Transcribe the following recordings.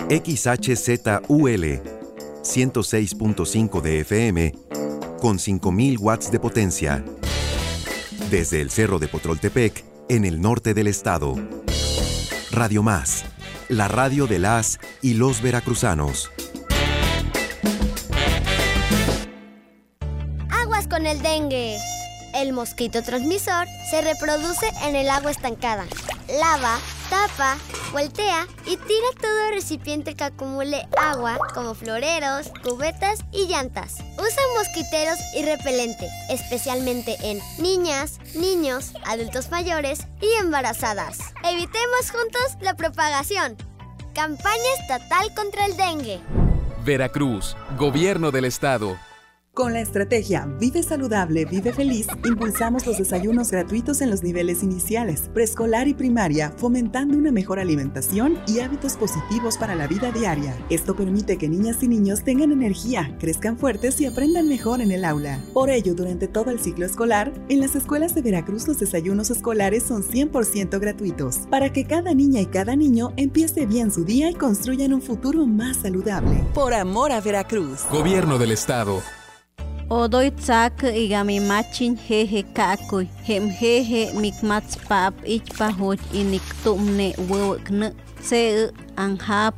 XHZUL 106.5 de FM con 5.000 watts de potencia. Desde el Cerro de Potroltepec, en el norte del estado. Radio Más, la radio de las y los veracruzanos. Aguas con el dengue. El mosquito transmisor se reproduce en el agua estancada. Lava, tapa, voltea y tira todo recipiente que acumule agua, como floreros, cubetas y llantas. Usa mosquiteros y repelente, especialmente en niñas, niños, adultos mayores y embarazadas. Evitemos juntos la propagación. Campaña estatal contra el dengue. Veracruz, Gobierno del Estado. Con la estrategia Vive Saludable, Vive Feliz, impulsamos los desayunos gratuitos en los niveles iniciales, preescolar y primaria, fomentando una mejor alimentación y hábitos positivos para la vida diaria. Esto permite que niñas y niños tengan energía, crezcan fuertes y aprendan mejor en el aula. Por ello, durante todo el ciclo escolar, en las escuelas de Veracruz los desayunos escolares son 100% gratuitos, para que cada niña y cada niño empiece bien su día y construyan un futuro más saludable. Por amor a Veracruz. Gobierno del Estado. Odoy tsak igami machin jeje kakoy hem jeje mikmats pap ichpahoch inik tumne wewkne se anhap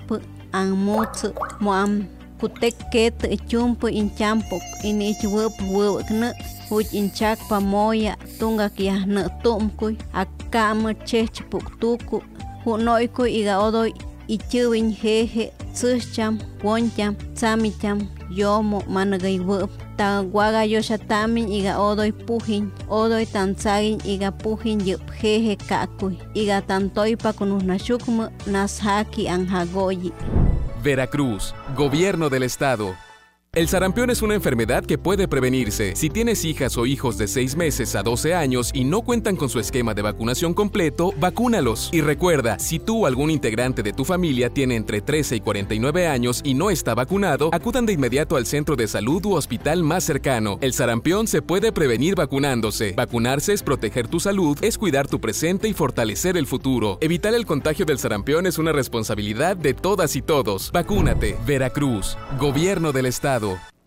anmuts moam kutekket chumpo inchampok inich wewkne huch inchak pamoya tunga kiahne tumkuy akam chechpuk tuku hunoykoy iga odoy ichuwin jeje tsucham woncham tsamicham yomo managay wep ta guaga yoshatamin iga odoy pujin odoy tanzagin iga pujin yup jeje kakuy iga tantoy pakunus nashukmu nashaki anjagoyi. Veracruz, Gobierno del Estado. El sarampión es una enfermedad que puede prevenirse. Si tienes hijas o hijos de 6 meses a 12 años y no cuentan con su esquema de vacunación completo, vacúnalos. Y recuerda, si tú o algún integrante de tu familia tiene entre 13 y 49 años y no está vacunado, acudan de inmediato al centro de salud u hospital más cercano. El sarampión se puede prevenir vacunándose. Vacunarse es proteger tu salud, es cuidar tu presente y fortalecer el futuro. Evitar el contagio del sarampión es una responsabilidad de todas y todos. Vacúnate. Veracruz, Gobierno del Estado.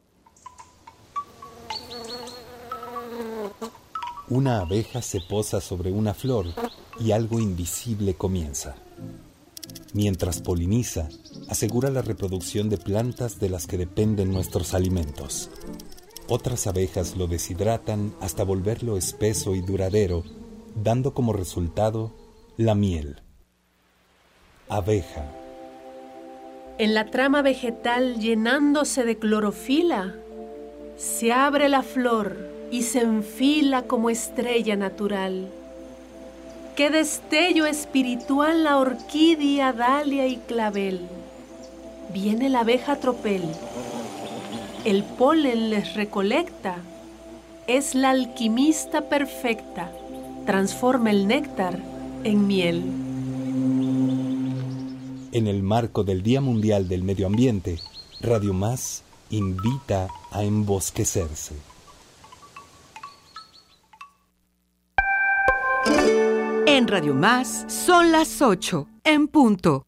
Una abeja se posa sobre una flor y algo invisible comienza. Mientras poliniza, asegura la reproducción de plantas de las que dependen nuestros alimentos. Otras abejas lo deshidratan hasta volverlo espeso y duradero, dando como resultado la miel. Abeja. En la trama vegetal llenándose de clorofila, se abre la flor y se enfila como estrella natural. ¡Qué destello espiritual la orquídea, dalia y clavel! Viene la abeja tropel, el polen les recolecta, es la alquimista perfecta, transforma el néctar en miel. En el marco del Día Mundial del Medio Ambiente, Radio Más invita a embosquecerse. En Radio Más son las 8 en punto.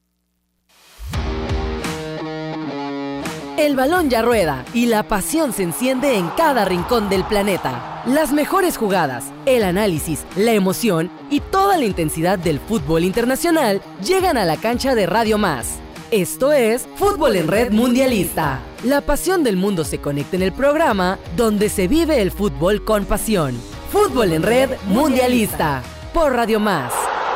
El balón ya rueda y la pasión se enciende en cada rincón del planeta. Las mejores jugadas, el análisis, la emoción y toda la intensidad del fútbol internacional llegan a la cancha de Radio Más. Esto es Fútbol en Red Mundialista. La pasión del mundo se conecta en el programa donde se vive el fútbol con pasión. Fútbol en Red Mundialista por Radio Más.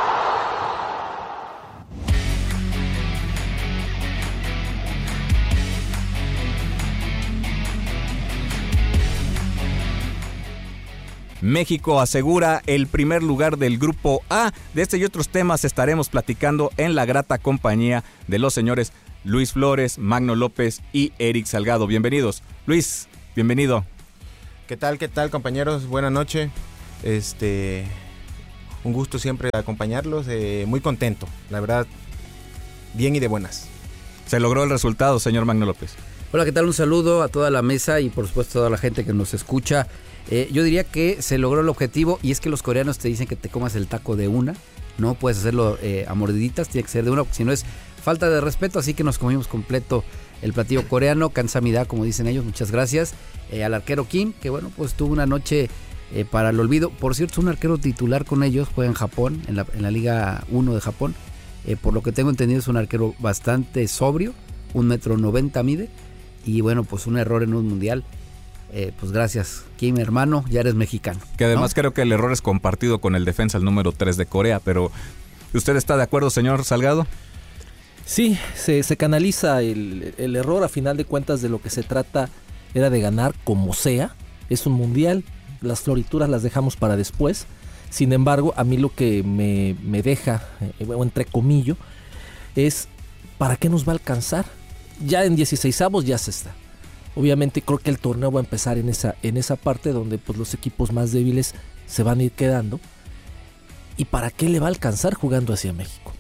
México asegura el primer lugar del Grupo A. De este y otros temas estaremos platicando en la grata compañía de los señores Luis Flores, Magno López y Eric Salgado. Bienvenidos. Luis, bienvenido. ¿Qué tal, compañeros? Buenas noches. Un gusto siempre acompañarlos. Muy contento, la verdad, bien y de buenas. Se logró el resultado, señor Magno López. Hola, ¿qué tal? Un saludo a toda la mesa y por supuesto a toda la gente que nos escucha. Yo diría que se logró el objetivo y es que los coreanos te dicen que te comas el taco de una. No puedes hacerlo a mordiditas, tiene que ser de una, porque si no es falta de respeto, así que nos comimos completo el platillo coreano, kamsahamnida, como dicen ellos, muchas gracias. Al arquero Kim, que bueno, pues tuvo una noche para el olvido. Por cierto, es un arquero titular con ellos, juega en Japón, en la Liga 1 de Japón. Por lo que tengo entendido es un arquero bastante sobrio, 1,90 m mide, y bueno, pues un error en un mundial. Pues gracias, Kim, hermano, ya eres mexicano. Que además, ¿no? Creo que el error es compartido con el defensa, el número 3 de Corea, pero ¿usted está de acuerdo, señor Salgado? Sí, se canaliza el error. A final de cuentas, de lo que se trata era de ganar como sea. Es un mundial, las florituras las dejamos para después. Sin embargo, a mí lo que me deja, entre comillas, es ¿para qué nos va a alcanzar? Ya en 16avos ya se está. Obviamente creo que el torneo va a empezar en esa parte donde pues los equipos más débiles se van a ir quedando. ¿Y para qué le va a alcanzar jugando hacia México?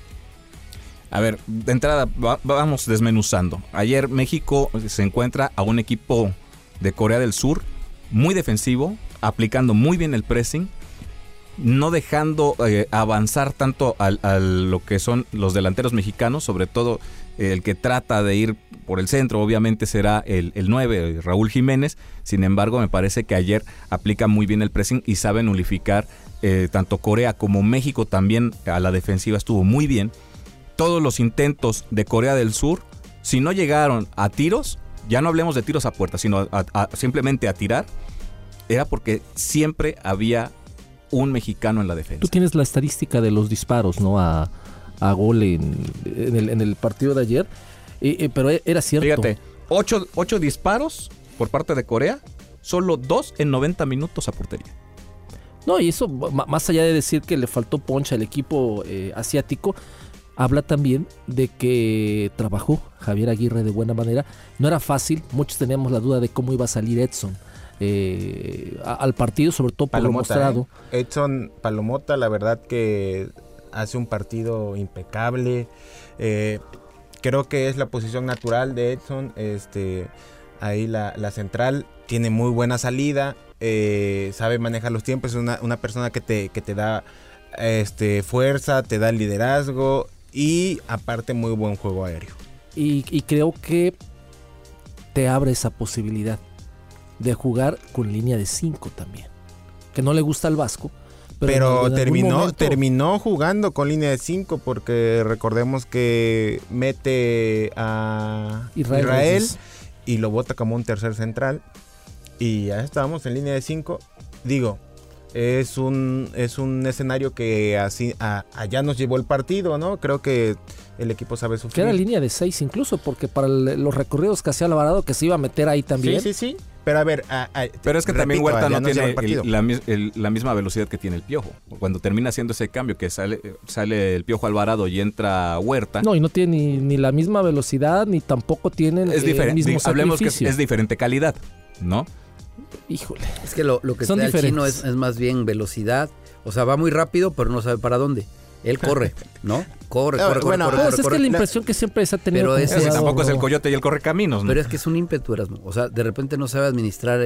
A ver, de entrada vamos desmenuzando. Ayer México se encuentra a un equipo de Corea del Sur muy defensivo, aplicando muy bien el pressing, no dejando avanzar tanto a lo que son los delanteros mexicanos, sobre todo el que trata de ir por el centro, obviamente será el 9, Raúl Jiménez. Sin embargo, me parece que ayer aplica muy bien el pressing y saben nulificar tanto Corea como México también a la defensiva estuvo muy bien. Todos los intentos de Corea del Sur, si no llegaron a tiros, ya no hablemos de tiros a puerta, sino simplemente a tirar, era porque siempre había un mexicano en la defensa. Tú tienes la estadística de los disparos, ¿no? A gol en el partido de ayer, pero era cierto. Fíjate, 8 disparos por parte de Corea, solo 2 en 90 minutos a portería. No, y eso, más allá de decir que le faltó poncha al equipo asiático, habla también de que trabajó Javier Aguirre de buena manera. No era fácil, muchos teníamos la duda de cómo iba a salir Edson al partido, sobre todo por lo mostrado. Edson Palomota, la verdad que hace un partido impecable. Creo que es la posición natural de Edson. Ahí la central tiene muy buena salida, sabe manejar los tiempos, es una persona que te da fuerza, te da liderazgo y aparte muy buen juego aéreo. Y creo que te abre esa posibilidad de jugar con línea de 5 también, que no le gusta al Vasco, pero terminó jugando con línea de 5 porque recordemos que mete a Israel y lo bota como un tercer central y ya estábamos en línea de 5. Digo, es un escenario que así allá nos llevó el partido, ¿no? Creo que el equipo sabe sufrir. Que era línea de 6 incluso, porque para los recorridos que hacía Alvarado, que se iba a meter ahí también. Sí. Pero a ver, pero es que repito, también Huerta no tiene la misma velocidad que tiene el Piojo. Cuando termina haciendo ese cambio que sale el Piojo Alvarado y entra Huerta. No, y no tiene ni la misma velocidad, ni tampoco tiene el mismo sacrificio. Hablemos que es diferente calidad, ¿no? Híjole. Es que lo que está el chino es más bien velocidad. O sea, va muy rápido, pero no sabe para dónde. Él corre, ¿no? Corre. Es que la impresión que siempre se ha tenido. Pero tampoco es el coyote y el corre caminos, ¿no? Pero es que es un ímpetu, Erasmo. O sea, de repente no sabe administrar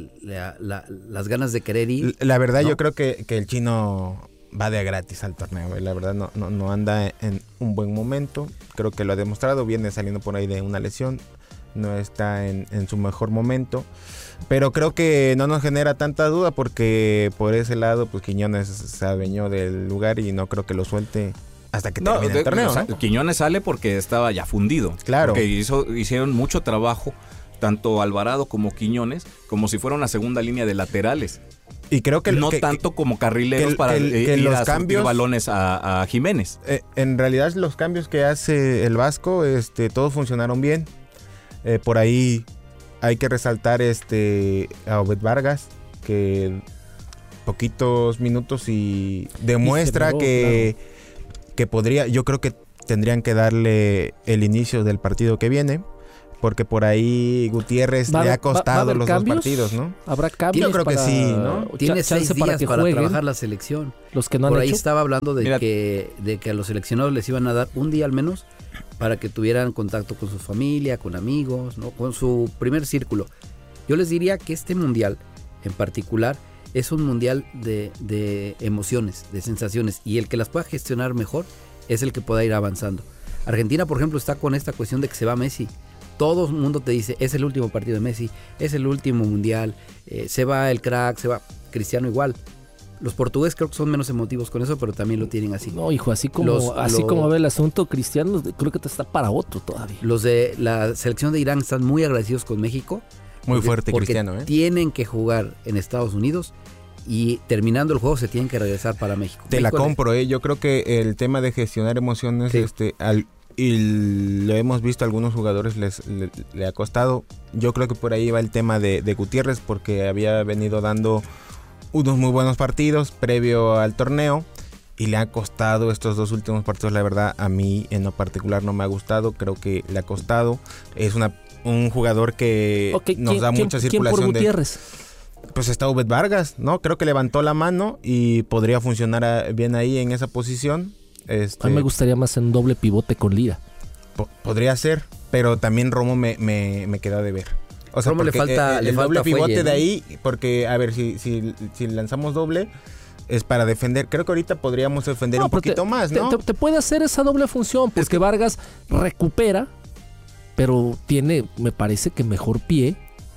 las ganas de querer ir. La verdad, ¿no? Yo creo que el chino va de gratis al torneo. La verdad, no anda en un buen momento. Creo que lo ha demostrado. Viene saliendo por ahí de una lesión. No está en su mejor momento. Pero creo que no nos genera tanta duda porque por ese lado pues Quiñones se adueñó del lugar y no creo que lo suelte hasta que termine el torneo, ¿no? Quiñones sale porque estaba ya fundido. Claro. Porque hicieron mucho trabajo, tanto Alvarado como Quiñones, como si fuera una segunda línea de laterales. Y creo que tanto como carrileros para ir a surtir balones a Jiménez. En realidad los cambios que hace el Vasco, todos funcionaron bien. Por ahí hay que resaltar a Obed Vargas, que poquitos minutos y demuestra que podría, yo creo que tendrían que darle el inicio del partido que viene, porque por ahí Gutiérrez le ha costado los dos partidos, ¿no? ¿Habrá cambios? Yo creo que sí, ¿no? Tiene 6 días para trabajar la selección. Los que no han por ahí hecho. Estaba hablando de que a los seleccionados les iban a dar un día al menos para que tuvieran contacto con su familia, con amigos, ¿no? Con su primer círculo. Yo les diría que este mundial en particular es un mundial de emociones, de sensaciones, y el que las pueda gestionar mejor es el que pueda ir avanzando. Argentina, por ejemplo, está con esta cuestión de que se va Messi. Todo el mundo te dice, es el último partido de Messi, es el último mundial, se va el crack, se va Cristiano igual. Los portugueses creo que son menos emotivos con eso, pero también lo tienen así. No, hijo, así como ve el asunto, Cristiano creo que está para otro todavía. Los de la selección de Irán están muy agradecidos con México. Muy fuerte Cristiano, tienen que jugar en Estados Unidos y terminando el juego se tienen que regresar para México. Te la compro, yo creo que el tema de gestionar emociones, sí. Y lo hemos visto a algunos jugadores le ha costado. Yo creo que por ahí va el tema de Gutiérrez, porque había venido dando unos muy buenos partidos previo al torneo y le ha costado estos 2 últimos partidos. La verdad, a mí en lo particular no me ha gustado, creo que le ha costado. Es un jugador que nos da mucha circulación. ¿Quién por Gutiérrez? Pues está Obed Vargas, ¿no? Creo que levantó la mano y podría funcionar bien ahí en esa posición. A mí me gustaría más en doble pivote con Lira. Podría ser, pero también Romo me queda de ver. O sea, Romo le falta el doble falta pivote fuelle, de ahí, porque a ver, si lanzamos doble es para defender. Creo que ahorita podríamos defender un poquito más, ¿no? Te puede hacer esa doble función, porque Vargas recupera, pero tiene, me parece que mejor pie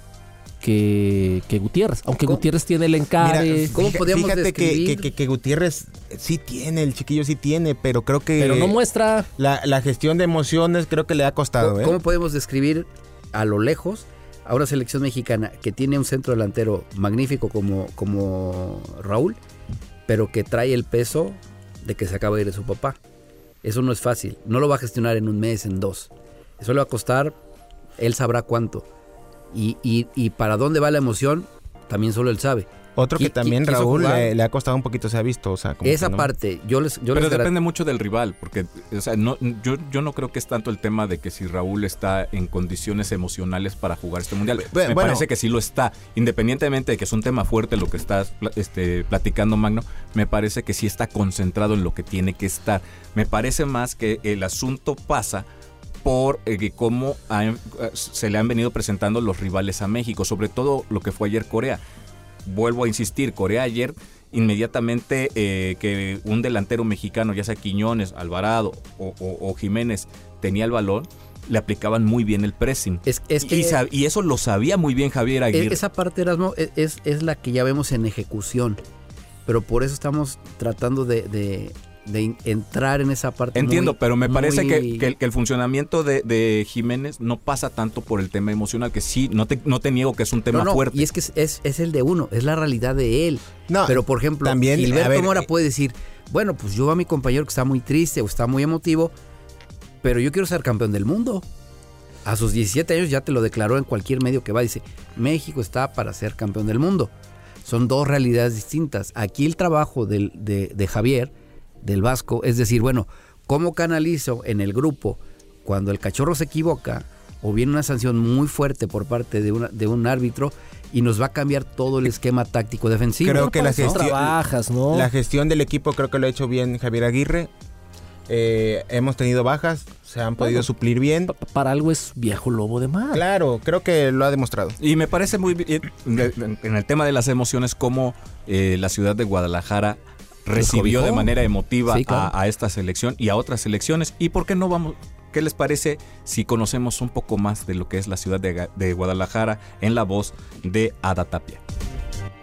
que Gutiérrez, aunque Gutiérrez tiene el encare. Mira, ¿cómo podríamos describir? que Gutiérrez sí tiene, el chiquillo sí tiene, pero creo que... Pero no muestra... La gestión de emociones creo que le ha costado. ¿Cómo podemos describir a lo lejos a una selección mexicana que tiene un centro delantero magnífico como Raúl, pero que trae el peso de que se acaba de ir de su papá? Eso no es fácil, no lo va a gestionar en un mes, en 2. Eso le va a costar, él sabrá cuánto. Y para dónde va la emoción, también solo él sabe. Otro que también Raúl le ha costado un poquito, se ha visto. O sea, como esa parte, pero depende mucho del rival, porque o sea, yo no creo que es tanto el tema de que si Raúl está en condiciones emocionales para jugar este mundial. Me parece que sí lo está, independientemente de que es un tema fuerte lo que estás platicando, Magno. Me parece que sí está concentrado en lo que tiene que estar. Me parece más que el asunto pasa por cómo se le han venido presentando los rivales a México, sobre todo lo que fue ayer Corea. Vuelvo a insistir, Corea ayer inmediatamente que un delantero mexicano, ya sea Quiñones, Alvarado o Jiménez, tenía el balón, le aplicaban muy bien el pressing. Y eso lo sabía muy bien Javier Aguirre. Esa parte, Erasmo, es la que ya vemos en ejecución, pero por eso estamos tratando de entrar en esa parte. Entiendo, pero me parece que el funcionamiento de Jiménez no pasa tanto por el tema emocional, que sí, no te niego que es un tema fuerte. Y es que es el de uno, es la realidad de él. No, pero por ejemplo, también, Gilberto Mora puede decir, bueno, pues yo a mi compañero que está muy triste o está muy emotivo, pero yo quiero ser campeón del mundo. A sus 17 años ya te lo declaró en cualquier medio que va, dice, México está para ser campeón del mundo. Son 2 realidades distintas. Aquí el trabajo de Javier, del Vasco, es decir, bueno, ¿cómo canalizo en el grupo cuando el cachorro se equivoca o viene una sanción muy fuerte por parte de un árbitro y nos va a cambiar todo el esquema táctico defensivo? Creo que la gestión del equipo creo que lo ha hecho bien Javier Aguirre. Hemos tenido bajas, se han podido suplir bien. Para algo es viejo lobo de mar. Claro, creo que lo ha demostrado. Y me parece muy bien en el tema de las emociones cómo la ciudad de Guadalajara recibió de manera emotiva a esta selección y a otras selecciones. ¿Y por qué no vamos? ¿Qué les parece si conocemos un poco más de lo que es la ciudad de Guadalajara en la voz de Ada Tapia?